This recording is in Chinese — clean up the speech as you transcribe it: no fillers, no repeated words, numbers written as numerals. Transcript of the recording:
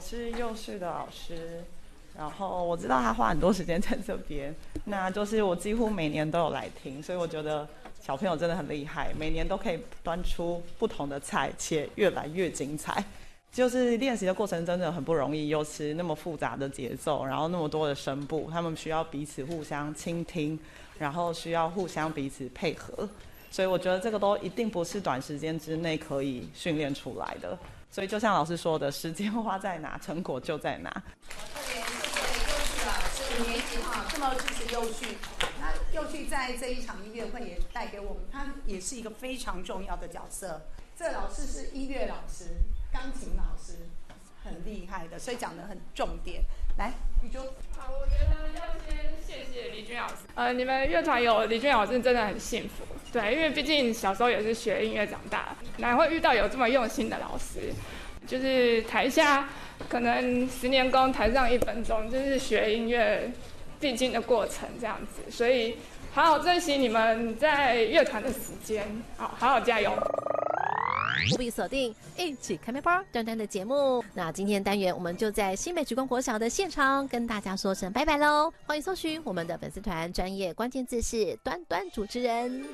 是幼序的老师，然后我知道他花很多时间在这边，那就是我几乎每年都有来听，所以我觉得小朋友真的很厉害，每年都可以端出不同的菜，且越来越精彩。就是练习的过程真的很不容易，尤其那么复杂的节奏，然后那么多的声部，他们需要彼此互相倾听，然后需要互相彼此配合，所以我觉得这个都一定不是短时间之内可以训练出来的。所以就像老师说的，时间花在哪，成果就在哪。 特别谢谢幼序老师5年级这么支持幼序。那幼序在这一场音乐会也带给我们，他也是一个非常重要的角色。这老师是音乐老师、钢琴老师，很厉害的，所以讲得很重点。来，玉珠。 好，我觉得要先谢谢李君老师。你们乐团有李君老师真的很幸福。对，因为毕竟小时候也是学音乐长大，哪会遇到有这么用心的老师？就是台下可能10年功，台上1分钟，就是学音乐必经的过程这样子。所以好好珍惜你们在乐团的时间，好好加油。 务必锁定一起开麦包端端的节目。那今天单元我们就在新北职工国小的现场跟大家说声拜拜喽！欢迎搜寻我们的粉丝团，专业关键字是端端主持人。